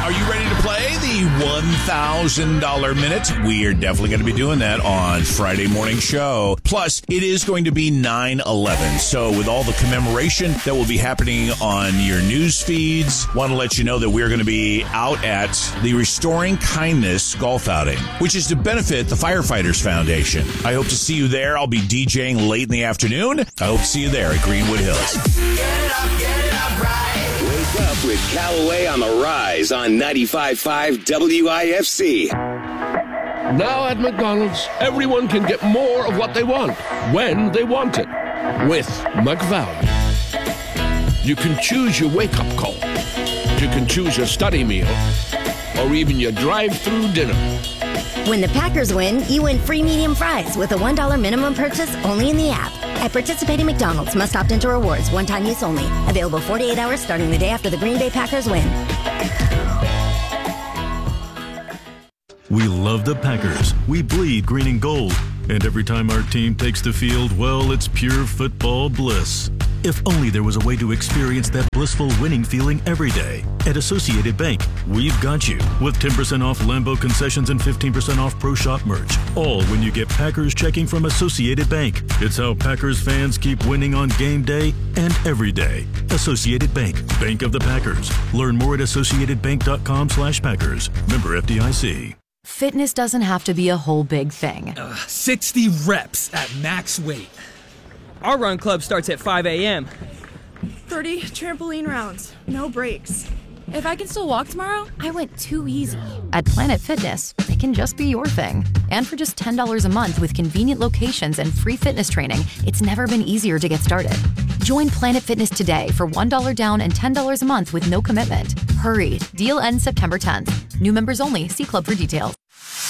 Are you ready to play the $1,000 minute? We are definitely going to be doing that on Friday morning show. Plus, it is going to be 9/11. So with all the commemoration that will be happening on your news feeds, want to let you know that we're going to be out at the Restoring Kindness golf outing, which is to benefit the Firefighters Foundation. I hope to see you there. I'll be DJing late in the afternoon. I hope to see you there at Greenwood Hills. Get it up right. Wake up with Callaway on the Rise on 95.5 WIFC. Now at McDonald's, everyone can get more of what they want, when they want it, with McValue. You can choose your wake-up call. You can choose your study meal, or even your drive-through dinner. When the Packers win, you win free medium fries with a $1 minimum purchase only in the app. At participating McDonald's, must opt into rewards, one-time use only. Available 48 hours starting the day after the Green Bay Packers win. We love the Packers. We bleed green and gold. And every time our team takes the field, well, it's pure football bliss. If only there was a way to experience that blissful winning feeling every day. At Associated Bank, we've got you with 10% off Lambeau concessions and 15% off Pro Shop merch. All when you get Packers checking from Associated Bank. It's how Packers fans keep winning on game day and every day. Associated Bank, Bank of the Packers. Learn more at associatedbank.com/Packers. Member FDIC. Fitness doesn't have to be a whole big thing. 60 reps at max weight. Our run club starts at 5 a.m. 30 trampoline rounds, no breaks. If I can still walk tomorrow, I went too easy. At Planet Fitness, it can just be your thing. And for just $10 a month with convenient locations and free fitness training, it's never been easier to get started. Join Planet Fitness today for $1 down and $10 a month with no commitment. Hurry, deal ends September 10th. New members only. See club for details.